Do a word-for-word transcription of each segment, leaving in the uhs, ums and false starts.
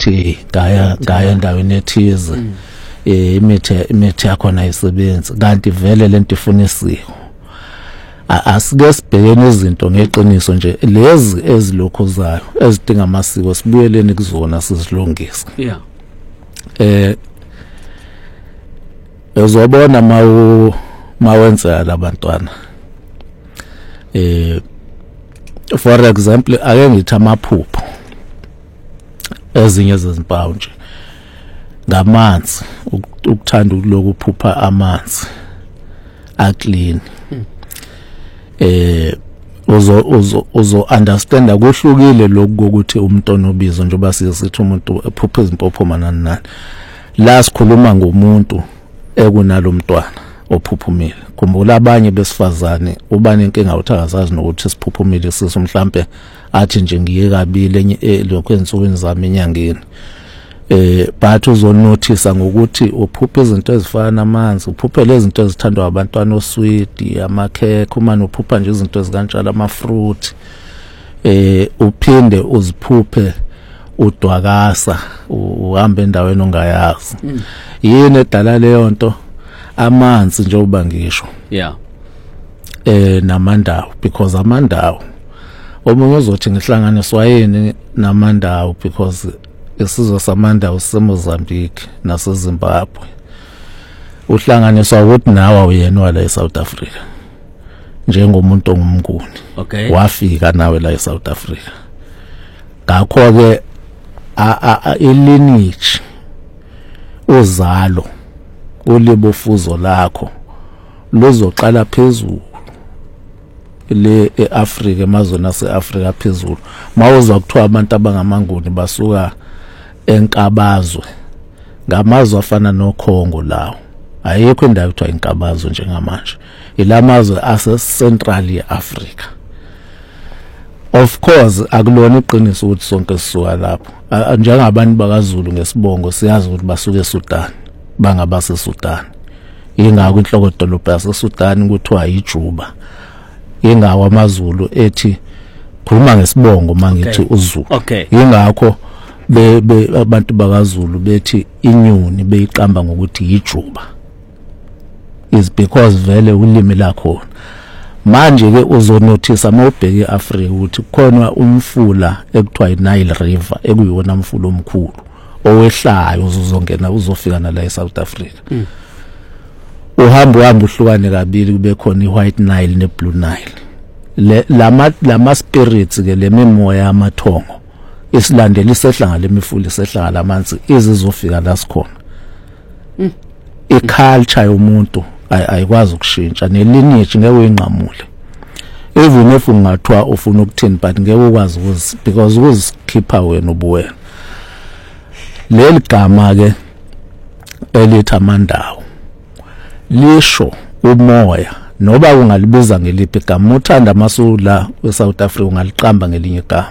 ukuthi ngaya ngaya endaweni ethize eh imithi imithi yakho ayisebenzi kanti vele lento ifuna isiko. Asike sibhekene izinto ngeqiniso nje lezi ezilokhuzayo ezidinga amasiko sibuyeleni kuzona sizilungisa. Yeah. Eh uzobona mawu mawenza labantwana. Eh for example ake ngithi amaphupho ezinye zezimpawu nje ngamanzi ukuthanda ukulokuphupha amanzi a clean. Eh uzo uzo uzo understand akuhlukile lokho ukuthi umuntu onobizo njengoba sithi umuntu ephupha izimpopho manani nani. La sikhuluma ngomuntu ekunalo mntwana ophuphumile. Khumbula abanye besifazane uba nenkinga uthakazazi nokuthi siphuphumile siso mhlambe athi nje ngiye kabili lokho ensukwini zami enyangeni. Eh but uzonothisa ngokuthi uphupha izinto ezifana namanzi, uphupha lezi zinto ezithandwa abantwana osweet, amakhekhe, uma uphupha nje izinto ezikanjalo ama-fruit. Eh uphinde uziphuphe udwakasa uhamba endaweni ongayazi. Yini edala leyo nto? Amanzi njengoba ngisho. Yeah. Eh namandawo because amandawo omunye uzothi ngihlanganiswa yini namandawo because isizwe samandawo seMozambique naseZimbabwe uhlanganiswa ukuthi nawe uyena la eSouth Africa njengomuntu ongumnguni. Okay. Wafika nawe la eSouth Africa. Ngakho ke a lineage uzalo ulibofuzo lakho luzoqala phezulu le eAfrika emazweni aseAfrika phezulu. Mawuzwa kuthiwa abantu abangamanguni basuka enkabazwe ngamazwe afana noKhongo lawo. Ayikho indawo kuthiwa inkabazwe njengamanje. Ilamazwe ase Central yeAfrika. Of course akulona iqiniso ukuthi sonke sisuka lapho. Njengabantu bakaZulu ngesibongo siyazi ukuthi basuka eSudan, bangabase Sudan. Ingakho inhloko dolobha yaseSudan kuthiwa yiJuba. Ingawa amaZulu ethi khuluma ngesibongo mangithi uZulu. Okay. Ingakho be abantu bakaZulu bethi inyuni beyiqamba ngokuthi yiJuba. Is because vele ulimi lakho. Manje ke uzonothisa mawubheke eAfrika ukuthi khona umfula ekuthiwa iNile River ekuyona umfula omkhulu owehlayo uzozongena uzofika nala eSouth Africa. Mm. Uhamba uhamba uhlukane kabili kube khona iWhite Nile neBlue Nile. Le lama lama spirits ke lemimoya yamathongo isilandela isehlanga lemifula isehlanga lamanzi izizofika la sikhona. Mm. iculture yomuntu ayikwazi ukushintsha nelineage ngeke uyinqamule. Even if ungathwa ufuna ukuthini but ngeke ukwazi ukuzi because ukuzikhipha wena ubuwena. Leli gama ke elithi amandawo lisho umoya noba ungalibiza ngeliphi igama uthanda amasula eSouth Africa ungaliqamba ngelinye igama.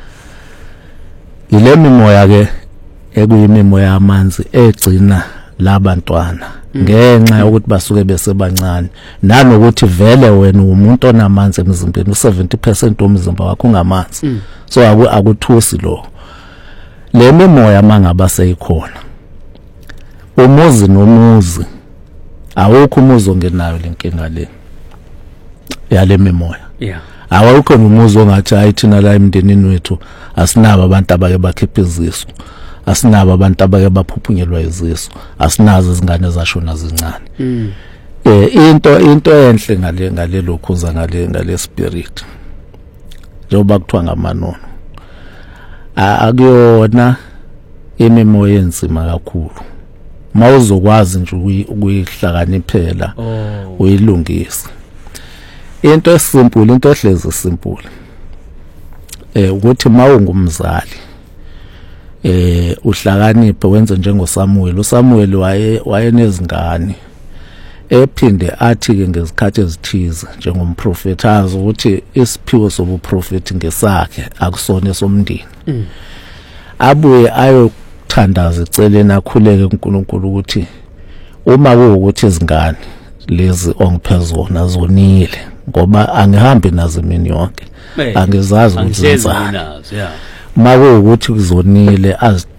Ile mimoya ke ekuyimimoya yamanzi egcina labantwana ngenxa ukuthi basuke besebancane nanokuthi vele wena umuntu onamanzi emzimbeni u-seventy percent womzimba wakho ungamanzi. Mm. So akuthusi lo le mimoya mangaba seyikhona umuzi nomuzi awukho umuzi ongenayo lenkinga le yale mimoya. Yeah. Awukho umuzi ongathi ayithina la emndenini wethu asinabo abantu abake bakhipha izisu, asinabo abantu abake baphuphunyelwa izisu, asinazo izingane zashona zincane. Mm. Eh into into enhle ngale ngale lokhuza ngale ngale spirit njengoba kuthiwa ngamanono akuyona imimoya enzima kakhulu. Mawuzokwazi nje ukuyihlakaniphela uyilungisa. Into esimple into ehlezi simple eh ukuthi mawungumzali eh uhlakaniphe wenze njengoSamuel. uSamuel waye wayenezingane ephinde athi ke ngezikhathi ezithize njengomprofeti azi ukuthi isiphiwo sobuprofeti ngesakhe akusona esomndeni. Mm. Abuye ayothandaza eceleni akhuleke kuNkulunkulu ukuthi uma kuwukuthi izingane lezi ongiphezona zonile ngoba angihambi nazo imini yonke angizazi ukuthi ngizani. Yeah. Makuwukuthi kuzonile